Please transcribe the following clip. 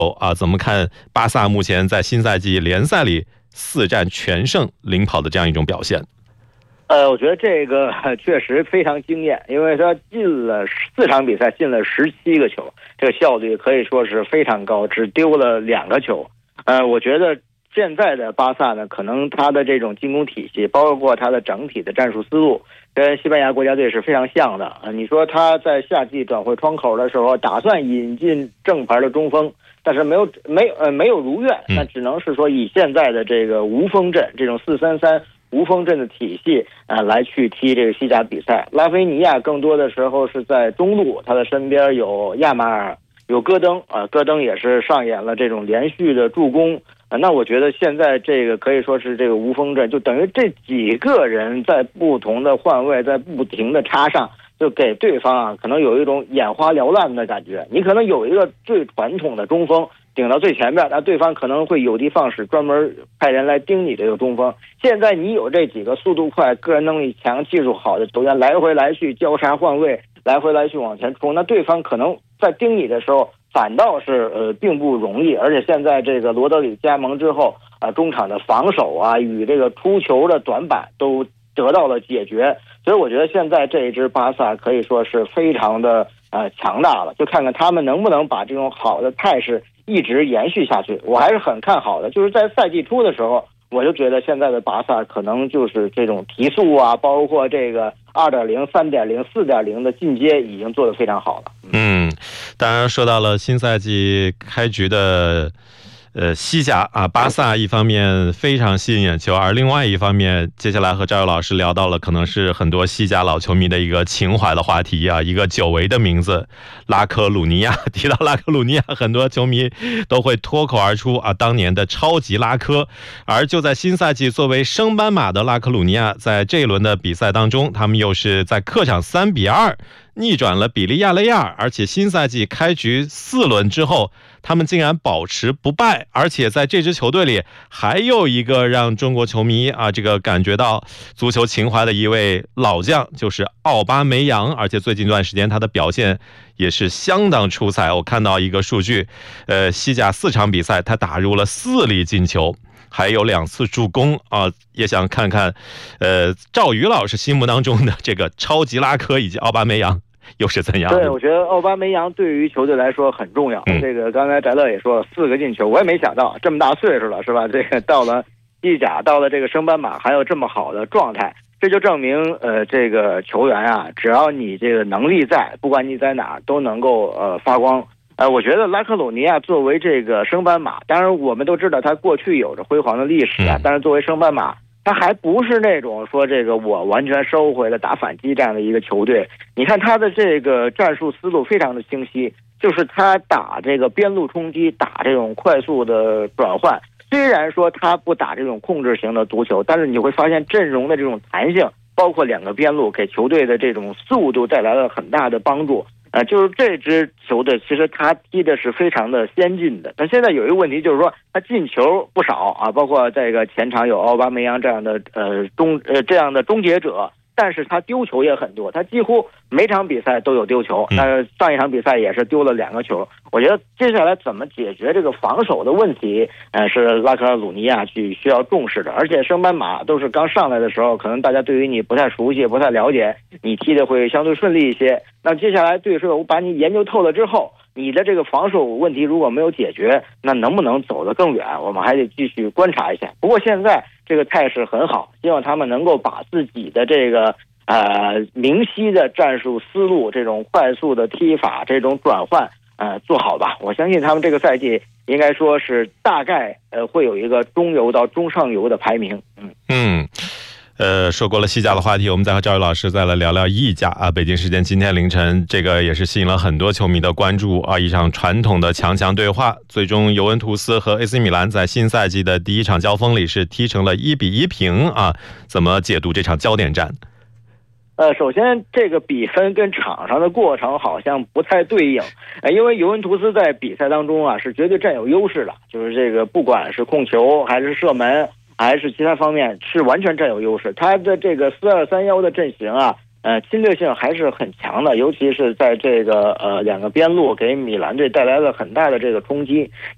怎么看巴萨目前在新赛季联赛里4战全胜领跑的这样一种表现？ 我觉得这个确实非常惊艳，因为他进了4场比赛，进了17个球，这个效率可以说是非常高，只丢了2个球。我觉得现在的巴萨呢，可能他的这种进攻体系，包括他的整体的战术思路，跟西班牙国家队是非常像的。你说他在夏季转会窗口的时候，打算引进正牌的中锋，但是没有如愿，那只能是说以现在的这个无锋阵，这种4-3-3。无锋阵的体系来去踢这个西甲比赛。拉菲尼亚更多的时候是在中路，他的身边有亚马尔，有戈登戈登也是上演了这种连续的助攻。那我觉得现在这个可以说是这个无锋阵，就等于这几个人在不同的换位，在不停的插上，就给对方可能有一种眼花缭乱的感觉。你可能有一个最传统的中锋顶到最前面，那对方可能会有的放矢，专门派人来盯你这个中锋。现在你有这几个速度快、个人能力强、技术好的球员来回来去交叉换位，来回来去往前冲，那对方可能在盯你的时候反倒是并不容易。而且现在这个罗德里加盟之后中场的防守与这个出球的短板都得到了解决，所以我觉得现在这一支巴萨可以说是非常的强大了，就看看他们能不能把这种好的态势一直延续下去。我还是很看好的，就是在赛季初的时候，我就觉得现在的巴萨可能就是这种提速包括这个2.0、3.0、4.0的进阶已经做得非常好了。 当然说到了新赛季开局的西甲巴萨一方面非常吸引眼球，而另外一方面，接下来和赵友老师聊到了可能是很多西甲老球迷的一个情怀的话题一个久违的名字拉科鲁尼亚。提到拉科鲁尼亚，很多球迷都会脱口而出当年的超级拉科。而就在新赛季，作为升班马的拉科鲁尼亚，在这一轮的比赛当中，他们又是在客场3-2逆转了比利亚雷亚尔，而且新赛季开局4轮之后，他们竟然保持不败，而且在这支球队里还有一个让中国球迷这个感觉到足球情怀的一位老将，就是奥巴梅扬，而且最近一段时间他的表现也是相当出彩。我看到一个数据，西甲4场比赛他打入了4粒进球，还有2次助攻也想看看赵宇老师心目当中的这个超级拉科以及奥巴梅扬又是怎样的？ 对，我觉得奥巴梅扬对于球队来说很重要。这个刚才翟乐也说了4个进球，我也没想到这么大岁数了是吧？这个到了西甲，到了这个升班马还有这么好的状态，这就证明这个球员只要你这个能力在，不管你在哪都能够发光。我觉得拉科鲁尼亚作为这个升班马，当然我们都知道他过去有着辉煌的历史但是作为升班马，他还不是那种说这个我完全收回了打反击这样的一个球队。你看他的这个战术思路非常的清晰，就是他打这个边路冲击，打这种快速的转换。虽然说他不打这种控制型的足球，但是你会发现阵容的这种弹性，包括2个边路给球队的这种速度带来了很大的帮助。就是这支球队其实他踢的是非常的先进的，但现在有一个问题，就是说他进球不少包括这个前场有奥巴梅扬这样的这样的终结者，但是他丢球也很多，他几乎每场比赛都有丢球。但是上一场比赛也是丢了2个球。我觉得接下来怎么解决这个防守的问题是拉科鲁尼亚需要重视的。而且升班马都是刚上来的时候，可能大家对于你不太熟悉不太了解，你踢的会相对顺利一些。那接下来对手把你研究透了之后，你的这个防守问题如果没有解决，那能不能走得更远，我们还得继续观察一下。不过现在这个态势很好，希望他们能够把自己的这个明晰的战术思路，这种快速的踢法，这种转换做好吧。我相信他们这个赛季应该说是大概会有一个中游到中上游的排名。 说过了西甲的话题，我们再和赵宇老师再来聊聊意甲北京时间今天凌晨，这个也是吸引了很多球迷的关注一场传统的强强对话，最终尤文图斯和 AC 米兰在新赛季的第一场交锋里是踢成了1-1平怎么解读这场焦点战？ 首先这个比分跟场上的过程好像不太对应，因为尤文图斯在比赛当中是绝对占有优势的，就是这个不管是控球还是射门还是其他方面是完全占有优势。他的这个4-2-3-1的阵型侵略性还是很强的，尤其是在这个2个边路给米兰队带来了很大的这个冲击。